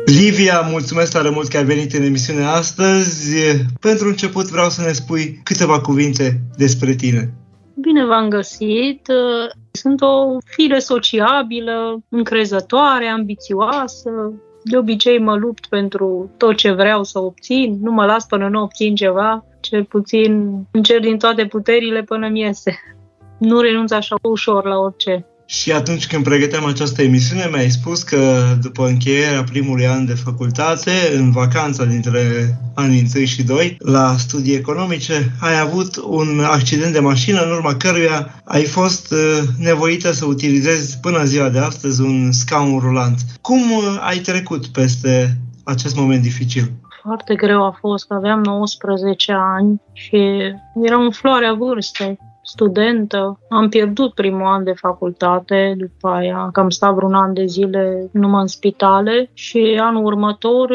Livia, mulțumesc tare mult că ai venit în emisiunea astăzi. Pentru început vreau să ne spui câteva cuvinte despre tine. Bine v-am găsit. Sunt o fire sociabilă, încrezătoare, ambițioasă. De obicei mă lupt pentru tot ce vreau să obțin. Nu mă las până nu obțin ceva. Cel puțin încerc din toate puterile până mi iese. Nu renunț așa ușor la orice. Și atunci când pregăteam această emisiune, mi-ai spus că după încheierea primului an de facultate, în vacanța dintre anii 1 și 2, la studii economice, ai avut un accident de mașină, în urma căruia ai fost nevoită să utilizezi până în ziua de astăzi un scaun rulant. Cum ai trecut peste acest moment dificil? Foarte greu a fost, că aveam 19 ani și eram în floarea vârstei. Studentă. Am pierdut primul an de facultate, după aia că am stat vreun an de zile numai în spitale și anul următor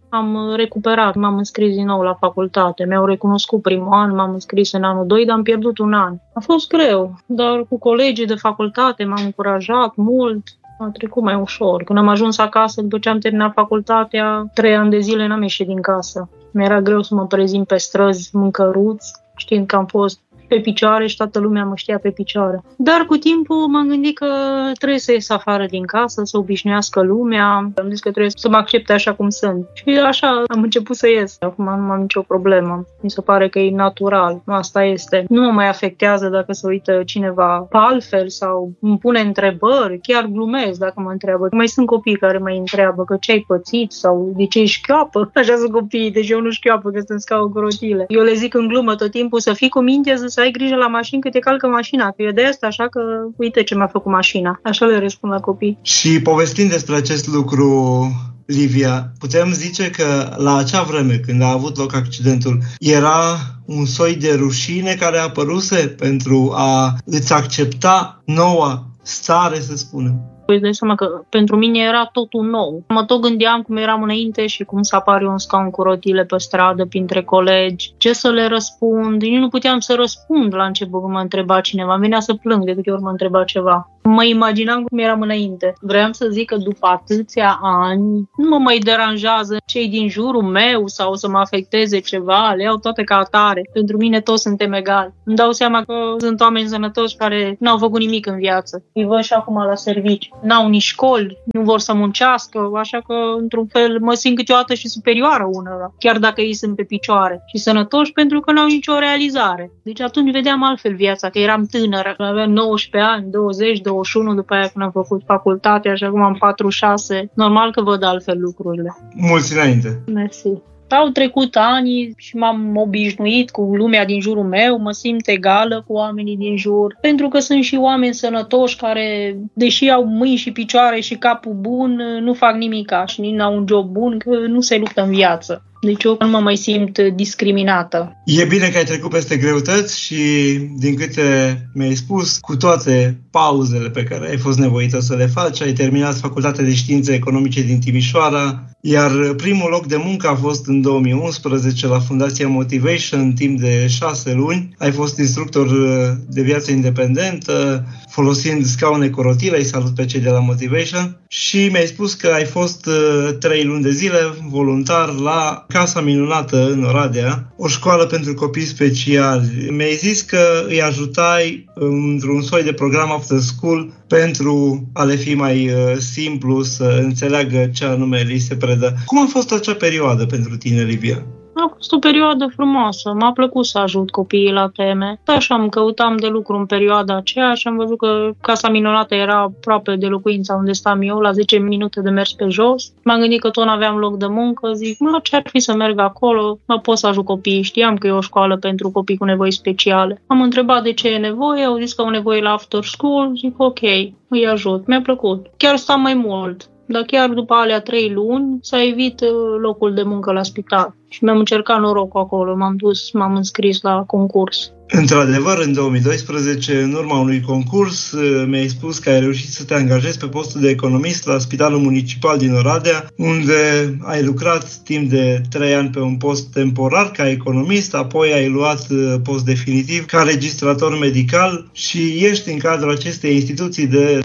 am recuperat, m-am înscris din nou la facultate. Mi-au recunoscut primul an, m-am înscris în anul 2, dar am pierdut un an. A fost greu, dar cu colegii de facultate m-am încurajat mult. A trecut mai ușor. Când am ajuns acasă, după ce am terminat facultatea, 3 ani de zile n-am ieșit din casă. Mi-era greu să mă prezint pe străzi mâncăruț, știind că am fost pe picioare și toată lumea mă știa pe picioare. Dar cu timpul m-am gândit că trebuie să ies afară din casă, să obișnuiască lumea. Am zis că trebuie să mă accepte așa cum sunt. Și așa am început să ies. Acum nu am nicio problemă. Mi se pare că e natural. Asta este. Nu mă mai afectează dacă se uită cineva pe altfel sau îmi pune întrebări. Chiar glumesc dacă mă întreabă. Mai sunt copii care mă întreabă că ce ai pățit sau de ce ești șchioapă. Așa sunt copiii, deci eu nu șchioapă, că sunt în scaun cu rotile. Eu le zic în glumă tot timpul să fii cu minte, să ai grijă la mașini că te calcă mașina, că eu de asta, așa că uite ce mi-a făcut mașina. Așa le răspund la copii. Și povestind despre acest lucru, Livia, putem zice că la acea vreme, când a avut loc accidentul, era un soi de rușine care a apăruse pentru a îți accepta noua stare, să spunem? Îți dai seama că pentru mine era totul nou. Mă tot gândeam cum eram înainte și cum să apar eu în scaun cu rotile pe stradă, printre colegi. Ce să le răspund? Eu nu puteam să răspund la început când mă întreba cineva. Îmi venea să plâng de câte ori mă întreba ceva. Mă imaginam cum eram înainte. Vreau să zic că după atâția ani nu mă mai deranjează cei din jurul meu sau să mă afecteze ceva. Le iau toate ca atare. Pentru mine toți suntem egali. Îmi dau seama că sunt oameni sănătoși care n-au făcut nimic în viață. Îi văd și acum la serviciu. N-au nici școli, nu vor să muncească, așa că, într-un fel, mă simt câteodată și superioară unora, chiar dacă ei sunt pe picioare și sănătoși pentru că n-au nicio realizare. Deci atunci vedeam altfel viața, că eram tânără, aveam 19 ani, 20, 21, după aia când am făcut facultate, așa cum am 46, normal că văd altfel lucrurile. Mulți înainte! Mersi! Au trecut ani și m-am obișnuit cu lumea din jurul meu, mă simt egală cu oamenii din jur, pentru că sunt și oameni sănătoși care, deși au mâini și picioare și capul bun, nu fac nimica și nici n-au un job bun, că nu se luptă în viață. Deci eu nu mă mai simt discriminată. E bine că ai trecut peste greutăți și, din câte mi-ai spus, cu toate pauzele pe care ai fost nevoită să le faci, ai terminat Facultatea de Științe Economice din Timișoara, iar primul loc de muncă a fost în 2011 la Fundația Motivation, în timp de 6 luni. Ai fost instructor de viață independentă, folosind scaune cu rotile, îi salut pe cei de la Motivation, și mi-ai spus că ai fost 3 luni de zile voluntar la Casa Minunată în Oradea, o școală pentru copii speciali. Mi-ai zis că îi ajutai într-un soi de program after school pentru a le fi mai simplu să înțeleagă ce anume li se predă. Cum a fost acea perioadă pentru tine, Livia? A fost o perioadă frumoasă. M-a plăcut să ajut copiii la teme. Așa îmi căutam de lucru în perioada aceea și am văzut că Casa Minunată era aproape de locuința unde stam eu, la 10 minute de mers pe jos. M-am gândit că tot n-aveam loc de muncă. Zic, ce-ar fi să merg acolo? Mă pot să ajut copiii. Știam că e o școală pentru copii cu nevoi speciale. Am întrebat de ce e nevoie. Au zis că au nevoie la after school. Zic, ok, îi ajut. Mi-a plăcut. Chiar stam mai mult. Dar chiar după alea 3 luni s-a evit locul de muncă la spital. Și mi-am încercat norocul acolo. M-am dus, m-am înscris la concurs. Într-adevăr, în 2012, în urma unui concurs, mi-ai spus că ai reușit să te angajezi pe postul de economist la Spitalul Municipal din Oradea, unde ai lucrat timp de 3 ani pe un post temporar ca economist, apoi ai luat post definitiv ca registrator medical și ești în cadrul acestei instituții de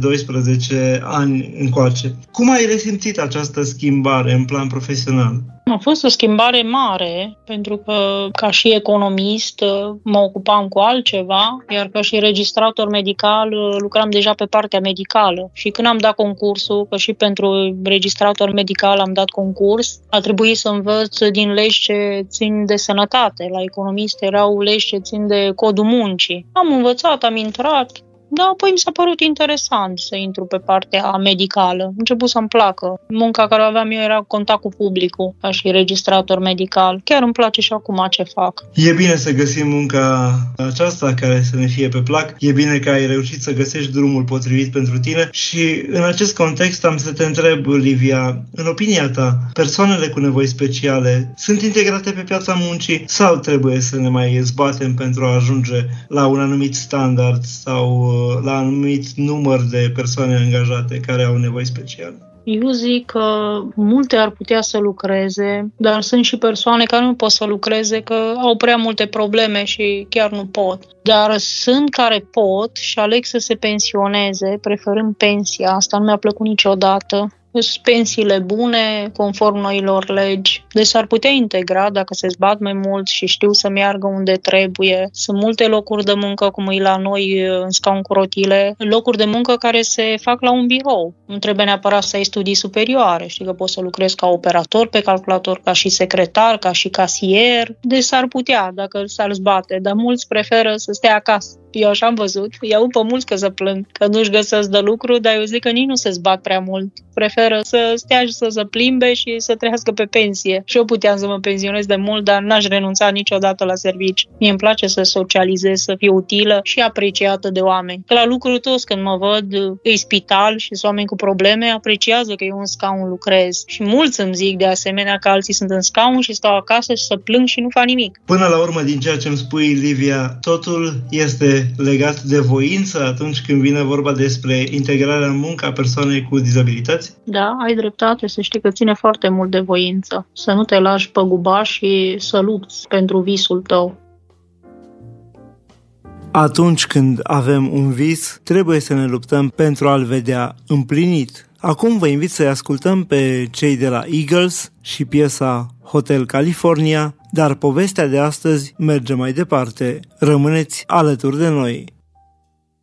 12 ani încoace. Cum ai resimțit această schimbare în plan profesional? A fost o schimbare mare, pentru că ca și economist mă ocupam cu altceva, iar ca și registrator medical lucram deja pe partea medicală. Și când am dat concursul, că și pentru registrator medical am dat concurs, a trebuit să învăț din legi ce țin de sănătate. La economist erau legi ce țin de codul muncii. Am învățat, am intrat. Da, apoi mi s-a părut interesant să intru pe partea medicală. Am început să-mi placă. Munca care o aveam eu era contact cu publicul, ca și registrator medical. Chiar îmi place și acum ce fac. E bine să găsim munca aceasta care să ne fie pe plac. E bine că ai reușit să găsești drumul potrivit pentru tine și în acest context am să te întreb, Livia, în opinia ta, persoanele cu nevoi speciale sunt integrate pe piața muncii sau trebuie să ne mai zbatem pentru a ajunge la un anumit standard sau la un anumit număr de persoane angajate care au nevoi speciale? Eu zic că multe ar putea să lucreze, dar sunt și persoane care nu pot să lucreze, că au prea multe probleme și chiar nu pot. Dar sunt care pot și aleg să se pensioneze, preferând pensia. Asta nu mi-a plăcut niciodată. Sunt pensiile bune, conform noilor legi. Deci s-ar putea integra dacă se zbat mai mult și știu să meargă unde trebuie. Sunt multe locuri de muncă, cum e la noi în scaun cu rotile, locuri de muncă care se fac la un birou. Nu trebuie neapărat să ai studii superioare. Știi că poți să lucrezi ca operator pe calculator, ca și secretar, ca și casier. Deci s-ar putea, dacă s-ar zbate. Dar mulți preferă să stea acasă. Eu așa am văzut. I-au pe mulți că se plâng, că nu-și găsesc de lucru, dar eu zic că nici nu se zbat prea mult. Preferă să stea și să se plimbe și să trăiască pe pensie. Și eu puteam să mă pensionez de mult, dar n-aș renunța niciodată la servici. Mie îmi place să socializez, să fiu utilă și apreciată de oameni. Că la lucru toți, când mă văd, e spital și sunt oameni cu probleme, apreciază că eu în scaun lucrez. Și mulți îmi zic de asemenea că alții sunt în scaun și stau acasă și să plâng și nu fac nimic. Până la urmă, din ceea ce îmi spui, Livia, totul este legat de voință atunci când vine vorba despre integrarea în muncă a persoanei cu dizabilități? Da, ai dreptate, să știi că ține foarte mult de voință. Să nu te lași păgubaș și să lupți pentru visul tău. Atunci când avem un vis, trebuie să ne luptăm pentru a-l vedea împlinit. Acum vă invit să-i ascultăm pe cei de la Eagles și piesa Hotel California, dar povestea de astăzi merge mai departe. Rămâneți alături de noi!